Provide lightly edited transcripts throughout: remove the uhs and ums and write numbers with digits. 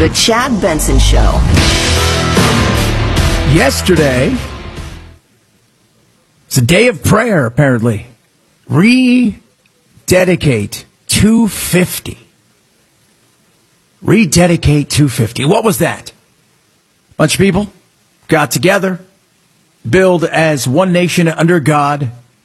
The Chad Benson Show. Yesterday, it's a day of prayer, apparently. Rededicate 250. Rededicate 250. What was that? Bunch of people got together, build as one nation under God.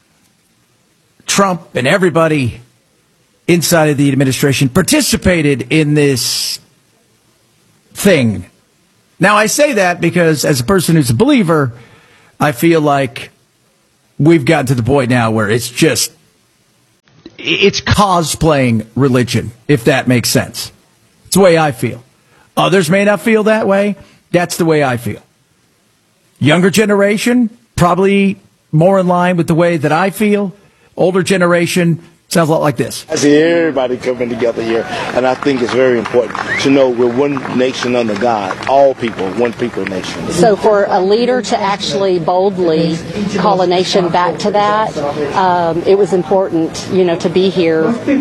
Trump and everybody inside of the administration participated in this thing. Now, I say that because as a person who's a believer, I feel like we've gotten to the point now where it's cosplaying religion, if that makes sense. It's the way I feel. Others may not feel that way. That's the way I feel. Younger generation, probably more in line with the way that I feel. Older generation, sounds a lot like this. I see everybody coming together here, and I think it's very important to know we're one nation under God, all people, one people nation. So for a leader to actually boldly call a nation back to that, it was important, to be here in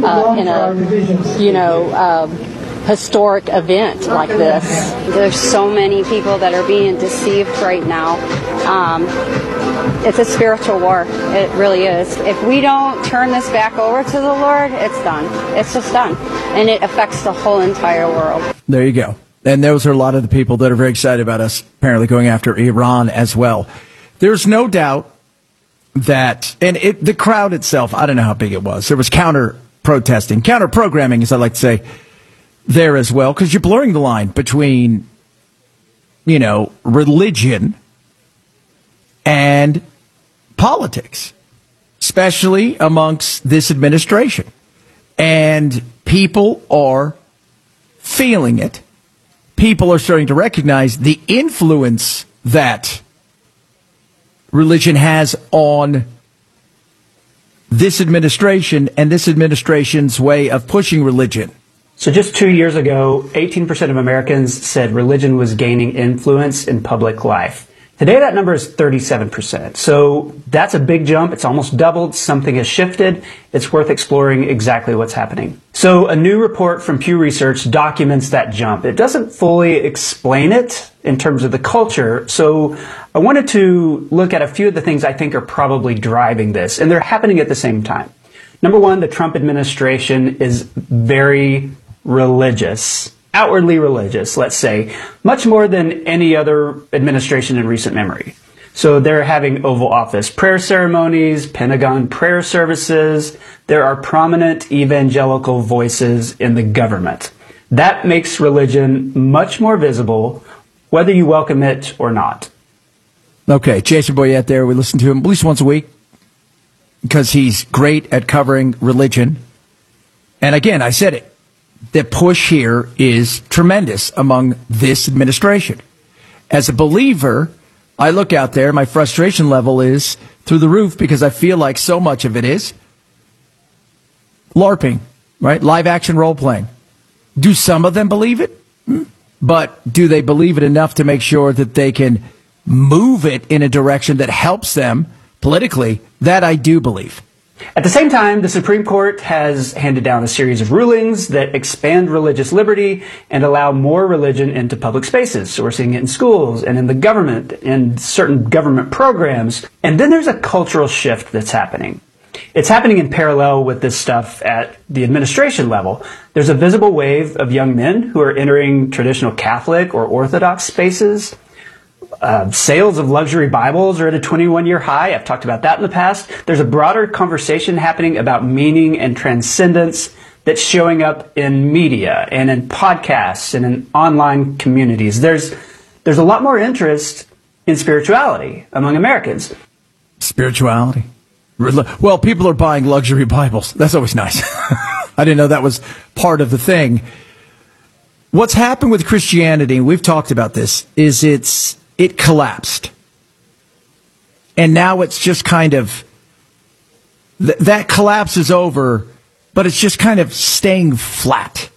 a, historic event like this. There's so many people that are being deceived right now. It's a spiritual war. It really is. If we don't turn this back over to the Lord, it's done. It's just done. And it affects the whole entire world. There you go. And those are a lot of the people that are very excited about us apparently going after Iran as well. There's no doubt that, and the crowd itself, I don't know how big it was. There was counter-protesting, counter-programming, as I like to say, there as well, because you're blurring the line between, religion and politics, especially amongst this administration. And people are feeling it. People are starting to recognize the influence that religion has on this administration and this administration's way of pushing religion. So just 2 years ago, 18% of Americans said religion was gaining influence in public life. Today, that number is 37%. So that's a big jump. It's almost doubled. Something has shifted. It's worth exploring exactly what's happening. So a new report from Pew Research documents that jump. It doesn't fully explain it in terms of the culture. So I wanted to look at a few of the things I think are probably driving this, and they're happening at the same time. Number one, the Trump administration is very religious, outwardly religious, let's say, much more than any other administration in recent memory. So they're having Oval Office prayer ceremonies, Pentagon prayer services. There are prominent evangelical voices in the government. That makes religion much more visible, whether you welcome it or not. Okay, Jason Boyette there. We listen to him at least once a week because he's great at covering religion. And again, I said it. The push here is tremendous among this administration. As a believer, I look out there, my frustration level is through the roof because I feel like so much of it is LARPing, right? Live action role playing. Do some of them believe it? But do they believe it enough to make sure that they can move it in a direction that helps them politically? That I do believe. At the same time, the Supreme Court has handed down a series of rulings that expand religious liberty and allow more religion into public spaces. So we're seeing it in schools and in the government, in certain government programs. And then there's a cultural shift that's happening. It's happening in parallel with this stuff at the administration level. There's a visible wave of young men who are entering traditional Catholic or Orthodox spaces. Sales of luxury Bibles are at a 21-year high. I've talked about that in the past. There's a broader conversation happening about meaning and transcendence that's showing up in media and in podcasts and in online communities. There's a lot more interest in spirituality among Americans. Spirituality? Well, people are buying luxury Bibles. That's always nice. I didn't know that was part of the thing. What's happened with Christianity, we've talked about this, is it collapsed. And now it's just kind of, that collapse is over, but it's just kind of staying flat.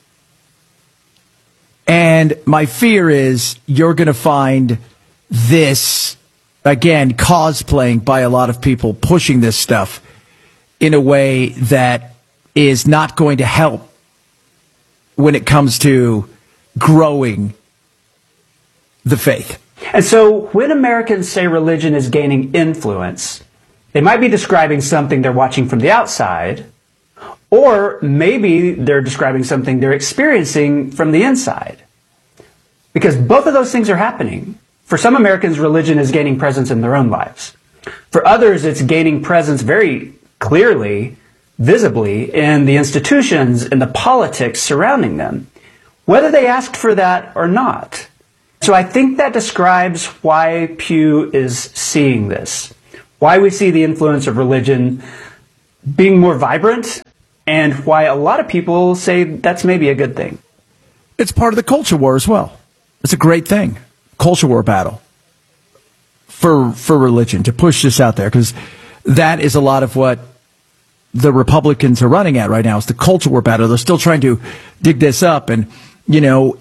And my fear is you're going to find this, again, cosplaying by a lot of people pushing this stuff in a way that is not going to help when it comes to growing the faith. And so when Americans say religion is gaining influence, they might be describing something they're watching from the outside, or maybe they're describing something they're experiencing from the inside. Because both of those things are happening. For some Americans, religion is gaining presence in their own lives. For others, it's gaining presence very clearly, visibly, in the institutions and the politics surrounding them, whether they asked for that or not. So I think that describes why Pew is seeing this, why we see the influence of religion being more vibrant, and why a lot of people say that's maybe a good thing. It's part of the culture war as well. It's a great thing. Culture war battle for religion, to push this out there, because that is a lot of what the Republicans are running at right now. It's the culture war battle. They're still trying to dig this up. And, you know,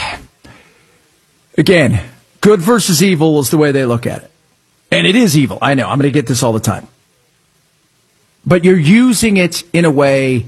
again, good versus evil is the way they look at it. And it is evil. I know. I'm going to get this all the time. But you're using it in a way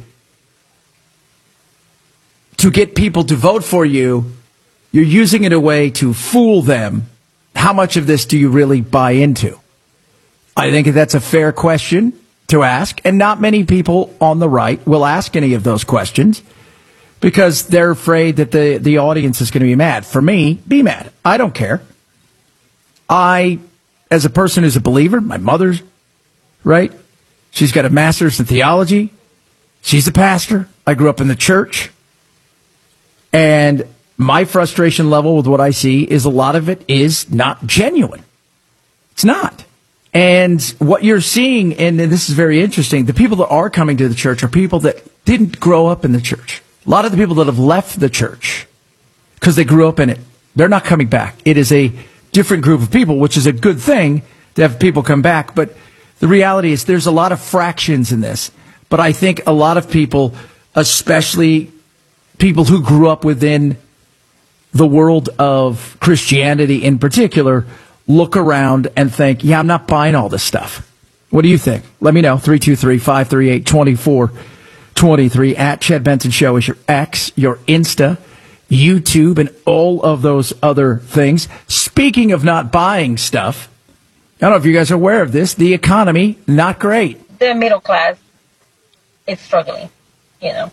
to get people to vote for you. You're using it in a way to fool them. How much of this do you really buy into? I think that's a fair question to ask. And not many people on the right will ask any of those questions because they're afraid that the audience is going to be mad. For me, be mad. I don't care. I, as a person who's a believer, my mother's, right? She's got a master's in theology. She's a pastor. I grew up in the church. And my frustration level with what I see is a lot of it is not genuine. It's not. And what you're seeing, and this is very interesting, the people that are coming to the church are people that didn't grow up in the church. A lot of the people that have left the church because they grew up in it, they're not coming back. It is a different group of people, which is a good thing to have people come back. But the reality is there's a lot of fractions in this. But I think a lot of people, especially people who grew up within the world of Christianity in particular, look around and think, yeah, I'm not buying all this stuff. What do you think? Let me know. 323-538-2423 at Chad Benson Show is your X, your Insta, YouTube, and all of those other things. Speaking of not buying stuff, I don't know if you guys are aware of this. The economy, not great. The middle class is struggling, and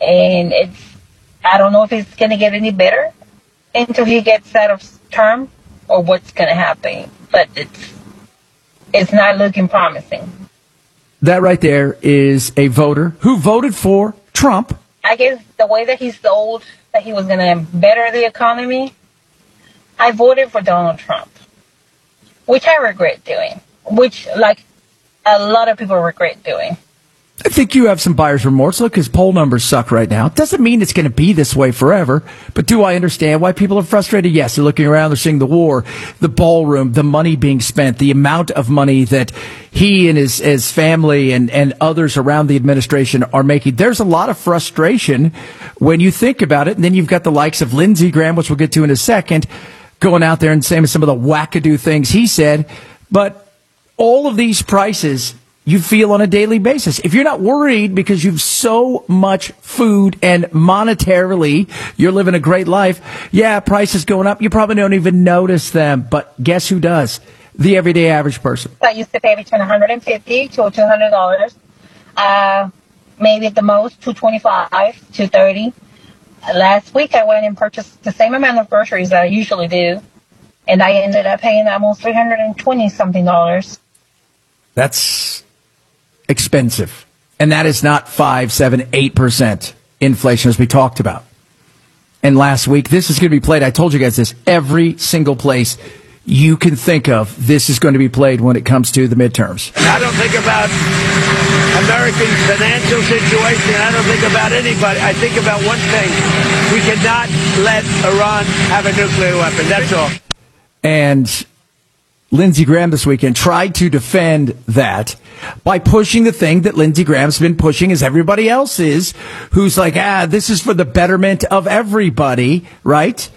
I don't know if it's going to get any better until he gets out of term or what's going to happen, but it's not looking promising. That right there is a voter who voted for Trump. I guess the way that he's told that he was going to better the economy, I voted for Donald Trump, which I regret doing, which like a lot of people regret doing. I think you have some buyer's remorse. Look, his poll numbers suck right now. It doesn't mean it's going to be this way forever. But do I understand why people are frustrated? Yes, they're looking around, they're seeing the war, the ballroom, the money being spent, the amount of money that he and his family and others around the administration are making. There's a lot of frustration when you think about it. And then you've got the likes of Lindsey Graham, which we'll get to in a second, going out there and saying some of the wackadoo things he said. But all of these prices you feel on a daily basis. If you're not worried because you've so much food and monetarily you're living a great life, yeah, prices going up, you probably don't even notice them. But guess who does? The everyday average person. I used to pay between $150 to $200. Maybe at the most $225, $230. Last week I went and purchased the same amount of groceries that I usually do, and I ended up paying almost $320 something. That's expensive. And that is not 5, 7, 8% inflation as we talked about. And last week, this is going to be played. I told you guys this. Every single place you can think of, this is going to be played when it comes to the midterms. I don't think about American financial situation. I don't think about anybody. I think about one thing. We cannot let Iran have a nuclear weapon. That's all. And Lindsey Graham this weekend tried to defend that by pushing the thing that Lindsey Graham's been pushing as everybody else is, who's like, this is for the betterment of everybody, right?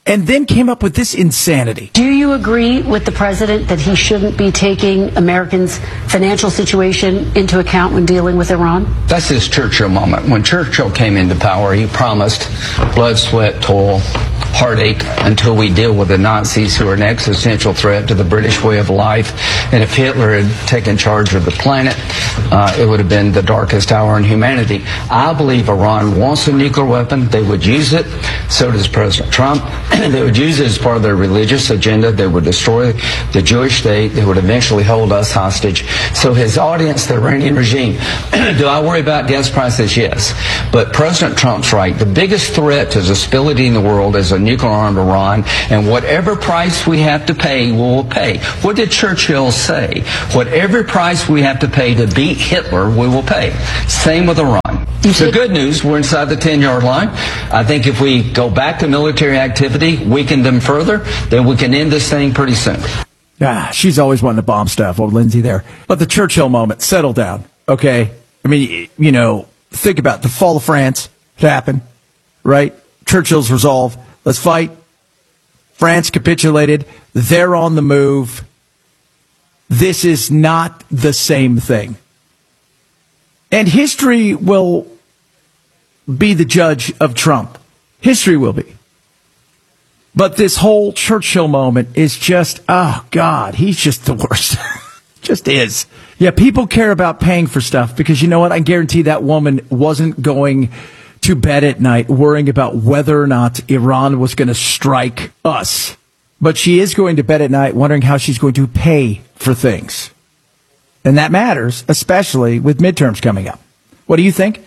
and then came up with this insanity. Do you agree with the president that he shouldn't be taking Americans' financial situation into account when dealing with Iran? That's his Churchill moment. When Churchill came into power, he promised blood, sweat, toil, heartache until we deal with the Nazis, who are an existential threat to the British way of life. And if Hitler had taken charge of the planet, it would have been the darkest hour in humanity. I believe Iran wants a nuclear weapon. They would use it. So does President Trump. They would use it as part of their religious agenda. They would destroy the Jewish state. They would eventually hold us hostage. So his audience, the Iranian regime, do I worry about gas prices? Yes. But President Trump's right. The biggest threat to the stability in the world is a nuclear-armed Iran, and whatever price we have to pay, we'll pay. What did Churchill say? Whatever price we have to pay to beat Hitler, we will pay. Same with Iran. The good news, we're inside the 10-yard line. I think if we go back to military activity, weaken them further, then we can end this thing pretty soon. She's always wanting to bomb stuff, old Lindsay there. But the Churchill moment, settle down, okay? I mean, think about the fall of France. It happened, right? Churchill's resolve. Let's fight. France capitulated. They're on the move. This is not the same thing. And history will be the judge of Trump. History will be. But this whole Churchill moment is just, oh, God, he's just the worst. Just is. Yeah, people care about paying for stuff because you know what? I guarantee that woman wasn't going to bed at night worrying about whether or not Iran was going to strike us. But she is going to bed at night wondering how she's going to pay for things. And that matters, especially with midterms coming up. What do you think?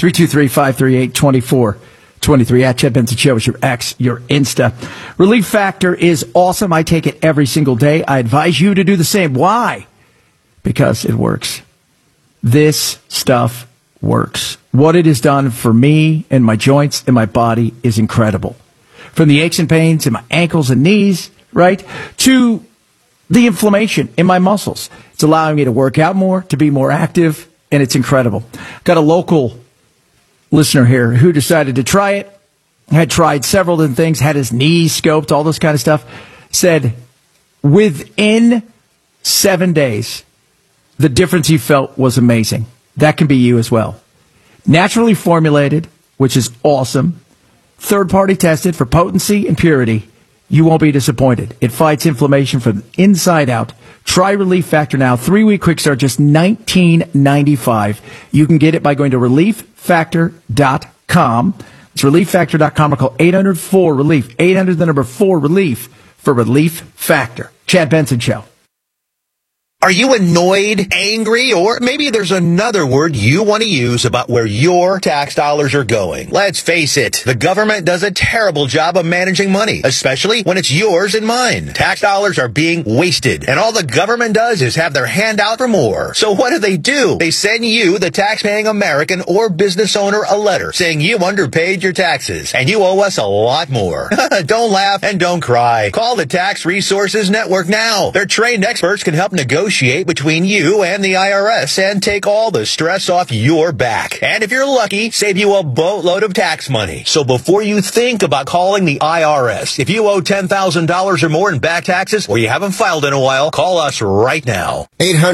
323-538-2423 at Chad Benson Show is your X, your Insta. Relief Factor is awesome. I take it every single day. I advise you to do the same. Why? Because it works. This stuff works. What it has done for me and my joints and my body is incredible. From the aches and pains in my ankles and knees, right, to the inflammation in my muscles. It's allowing me to work out more, to be more active, and it's incredible. Got a local listener here who decided to try it, had tried several different things, had his knees scoped, all this kind of stuff, said within 7 days, the difference he felt was amazing. That can be you as well. Naturally formulated, which is awesome. Third-party tested for potency and purity. You won't be disappointed. It fights inflammation from the inside out. Try Relief Factor now. 3-week quick start, just $19.95. You can get it by going to ReliefFactor.com. It's ReliefFactor.com or call 800-4-RELIEF. 800, the number 4-RELIEF for Relief Factor. Chad Benson Show. Are you annoyed, angry, or maybe there's another word you want to use about where your tax dollars are going? Let's face it, the government does a terrible job of managing money, especially when it's yours and mine. Tax dollars are being wasted, and all the government does is have their hand out for more. So what do? They send you, the tax-paying American or business owner, a letter saying you underpaid your taxes, and you owe us a lot more. Don't laugh and don't cry. Call the Tax Resources Network now. Their trained experts can help negotiate between you and the IRS and take all the stress off your back. And if you're lucky, save you a boatload of tax money. So before you think about calling the IRS, if you owe $10,000 or more in back taxes or you haven't filed in a while, call us right now.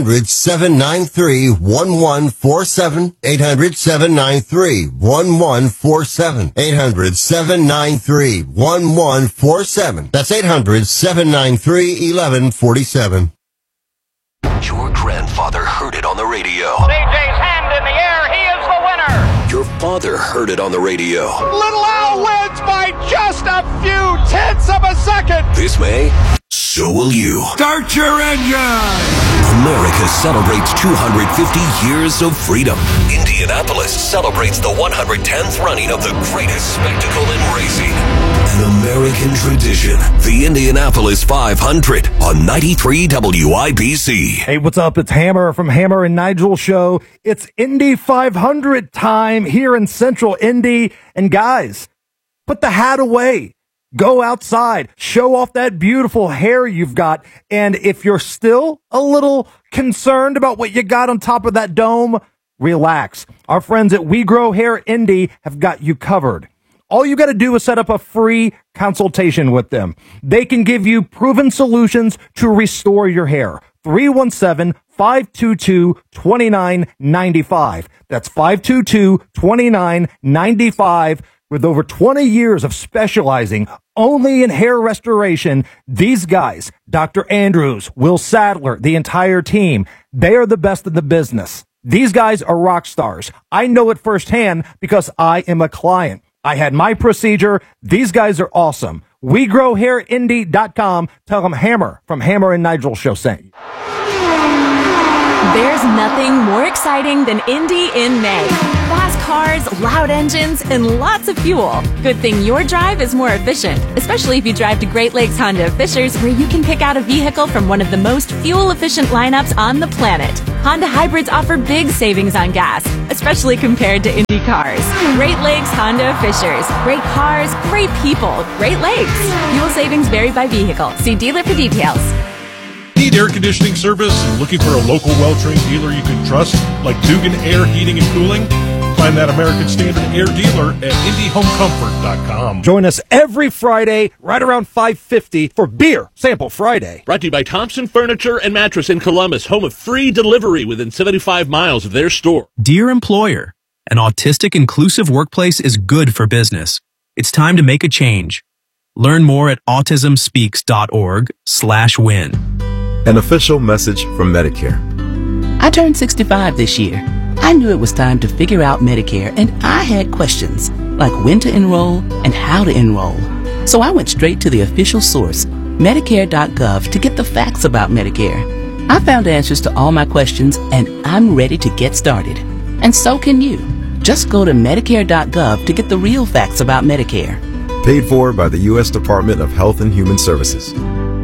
800-793-1147. 800-793-1147. 800-793-1147. That's 800-793-1147. Your grandfather heard it on the radio. CJ's hand in the air. He is the winner. Your father heard it on the radio. Little Al wins by just a few tenths of a second. This May, so will you. Start your engine. America celebrates 250 years of freedom. Indianapolis celebrates the 110th running of the greatest spectacle in racing. An American tradition. The Indianapolis 500 on 93 WIBC. Hey, what's up? It's Hammer from Hammer and Nigel Show. It's Indy 500 time here in Central Indy. And guys, put the hat away. Go outside, show off that beautiful hair you've got. And if you're still a little concerned about what you got on top of that dome, relax. Our friends at We Grow Hair Indy have got you covered. All you got to do is set up a free consultation with them. They can give you proven solutions to restore your hair. 317-522-2995. That's 522-2995. With over 20 years of specializing only in hair restoration, these guys, Dr. Andrews, Will Sadler, the entire team, they are the best in the business. These guys are rock stars. I know it firsthand because I am a client. I had my procedure. These guys are awesome. WeGrowHairIndy.com. Tell them Hammer from Hammer and Nigel Show sent you. There's nothing more exciting than Indy in May. Fast cars, loud engines, and lots of fuel. Good thing your drive is more efficient, especially if you drive to Great Lakes Honda of Fishers, where you can pick out a vehicle from one of the most fuel-efficient lineups on the planet. Honda hybrids offer big savings on gas, especially compared to Indy cars. Great Lakes Honda of Fishers. Great cars, great people, Great Lakes. Fuel savings vary by vehicle. See dealer for details. Need air conditioning service and looking for a local well-trained dealer you can trust, like Dugan Air Heating and Cooling? Find that American Standard Air dealer at IndyHomeComfort.com. Join us every Friday right around 5:50 for Beer Sample Friday. Brought to you by Thompson Furniture and Mattress in Columbus, home of free delivery within 75 miles of their store. Dear employer, an autistic inclusive workplace is good for business. It's time to make a change. Learn more at autismspeaks.org/win. An official message from Medicare. I turned 65 this year. I knew it was time to figure out Medicare, and I had questions, like when to enroll and how to enroll. So I went straight to the official source, Medicare.gov, to get the facts about Medicare. I found answers to all my questions, and I'm ready to get started. And so can you. Just go to Medicare.gov to get the real facts about Medicare. Paid for by the U.S. Department of Health and Human Services.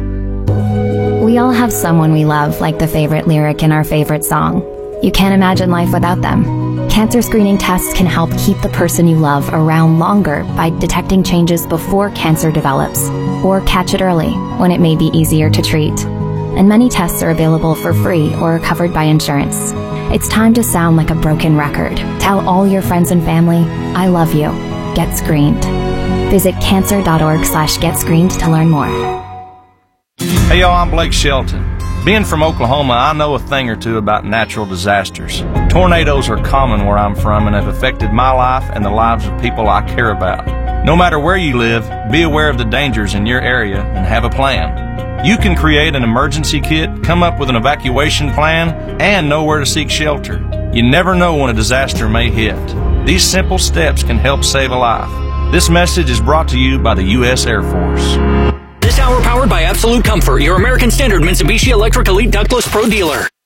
We all have someone we love, like the favorite lyric in our favorite song. You can't imagine life without them. Cancer screening tests can help keep the person you love around longer by detecting changes before cancer develops, or catch it early when it may be easier to treat. And many tests are available for free or are covered by insurance. It's time to sound like a broken record. Tell all your friends and family, I love you. Get screened. Visit cancer.org/getscreened to learn more. Hey y'all, I'm Blake Shelton. Being from Oklahoma, I know a thing or two about natural disasters. Tornadoes are common where I'm from and have affected my life and the lives of people I care about. No matter where you live, be aware of the dangers in your area and have a plan. You can create an emergency kit, come up with an evacuation plan, and know where to seek shelter. You never know when a disaster may hit. These simple steps can help save a life. This message is brought to you by the U.S. Air Force. This hour powered by Absolute Comfort, your American Standard Mitsubishi Electric Elite Ductless Pro dealer.